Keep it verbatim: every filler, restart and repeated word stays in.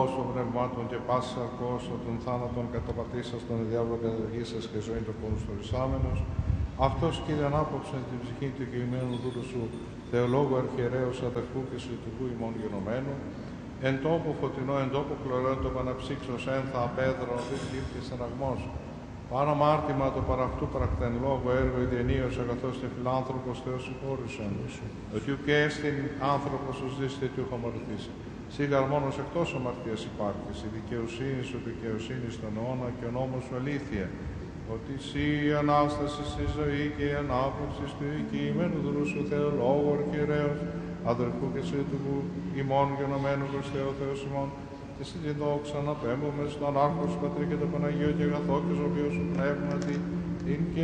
Θεός των πνευμάτων και πάσης αρκός, των θάνατων καταπατήσας, των διάβολων καταργήσας και ζωή των πόνους θωρησάμενος, αυτός, Κύριε, ανάπαυσε την ψυχή του κειμένου δούλου σου, Θεολόγου αρχιερέως αδερφού και συλλητικού ημών γενομένου, εν τόπο φωτεινό, εν τόπο χλωρό, εν τόπο αναψύξος, ένθα απέδρον, δι λήπτης αναγμός. Πάνω αμάρτημα το παραυτού παρακτεν λόγο έργο ιδιαινίως αγαθός και φιλάνθρωπος Θεός συγχώρησον. Ότι ουκ έστιν άνθρωπος ως δίστε του χαμαρτήσει. Σίγαρ μόνος εκτός αμαρτίας υπάρχεις, η δικαιοσύνη σου δικαιοσύνη στον αιώνα και ο νόμος σου αλήθεια. Ότι εσύ η Ανάσταση στη ζωή και η ανάπαυση του οικειημένου δούλου σου Θεολόγου αρχιερέως, αδερφού και συλλητικού ημών γενομένου προς Θεό Θεός ημών, και στη δόξα να πέμπουμε στον Άρχο σου Πατρί και το Παναγίο και αγαθό και ζωοποιό σου πνεύματι, την και